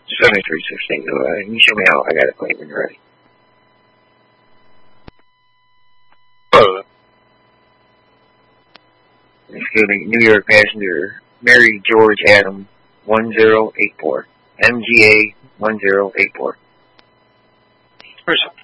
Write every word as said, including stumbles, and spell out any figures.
seventy-three sixteen. Uh, you show me how I got it played when you're ready. Oh. Let's go to New York passenger Mary George Adam one zero eight four. M G A one zero eight four. Where's